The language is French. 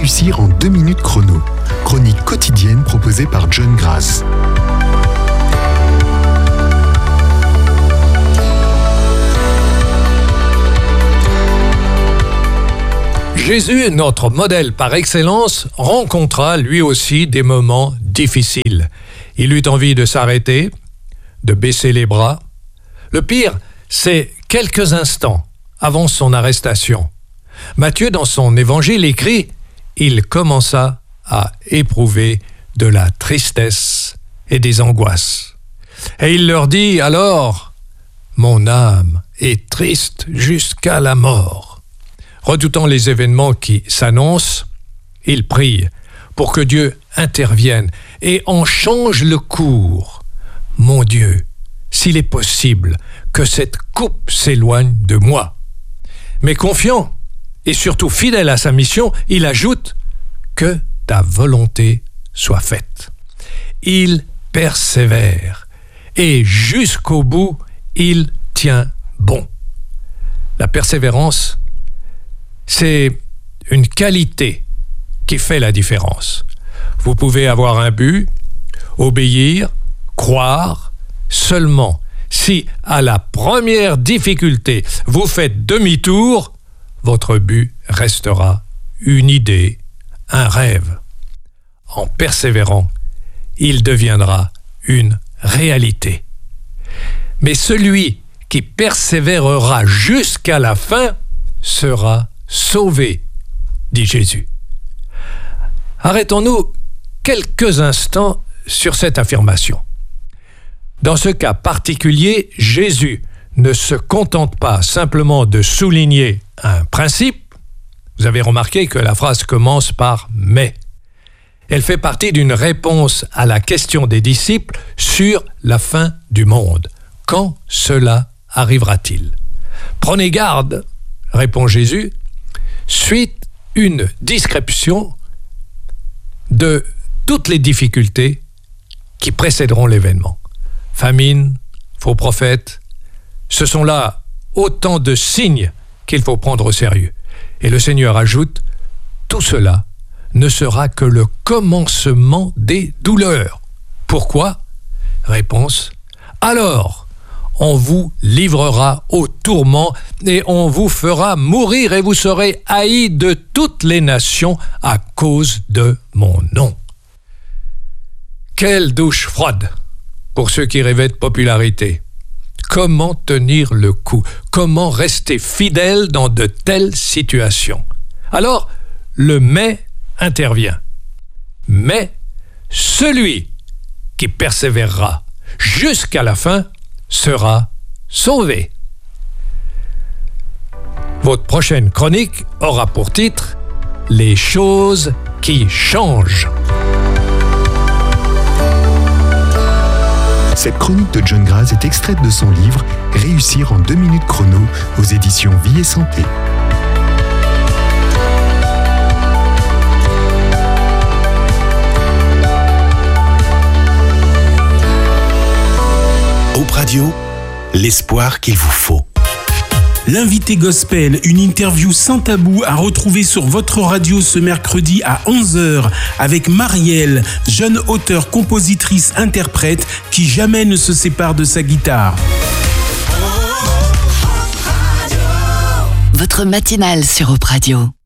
Réussir en 2 minutes chrono. Chronique quotidienne proposée par John Graz. Jésus, notre modèle par excellence, rencontra lui aussi des moments difficiles. Il eut envie de s'arrêter, de baisser les bras. Le pire, c'est quelques instants avant son arrestation. Matthieu, dans son évangile, écrit « Il commença à éprouver de la tristesse et des angoisses. Et il leur dit alors « Mon âme est triste jusqu'à la mort. » Redoutant les événements qui s'annoncent, il prie pour que Dieu intervienne et en change le cours. « Mon Dieu, s'il est possible que cette coupe s'éloigne de moi. » Mais confiant et surtout fidèle à sa mission, il ajoute « Que ta volonté soit faite. » Il persévère et jusqu'au bout, il tient bon. La persévérance, c'est une qualité qui fait la différence. Vous pouvez avoir un but, obéir, croire, seulement si à la première difficulté vous faites demi-tour, votre but restera une idée, un rêve. En persévérant, il deviendra une réalité. Mais celui qui persévérera jusqu'à la fin sera sauvé, dit Jésus. Arrêtons-nous quelques instants sur cette affirmation. Dans ce cas particulier, Jésus ne se contente pas simplement de souligner un principe. Vous avez remarqué que la phrase commence par « mais ». Elle fait partie d'une réponse à la question des disciples sur la fin du monde. Quand cela arrivera-t-il ? Prenez garde, répond Jésus, suite une description de toutes les difficultés qui précéderont l'événement. Famine, faux prophètes, ce sont là autant de signes qu'il faut prendre au sérieux. Et le Seigneur ajoute, tout cela ne sera que le commencement des douleurs. Pourquoi ? Réponse, alors on vous livrera au tourment et on vous fera mourir et vous serez haïs de toutes les nations à cause de mon nom. Quelle douche froide pour ceux qui rêvaient de popularité. Comment tenir le coup ? Comment rester fidèle dans de telles situations ? Alors, le « mais » intervient. Mais celui qui persévérera jusqu'à la fin sera sauvé. Votre prochaine chronique aura pour titre « Les choses qui changent ». Cette chronique de John Graz est extraite de son livre « Réussir en 2 minutes chrono » aux éditions Vie et Santé. Hope Radio, l'espoir qu'il vous faut. L'invité gospel, une interview sans tabou à retrouver sur votre radio ce mercredi à 11h avec Marielle, jeune auteure, compositrice, interprète qui jamais ne se sépare de sa guitare. Votre matinale sur Hope Radio.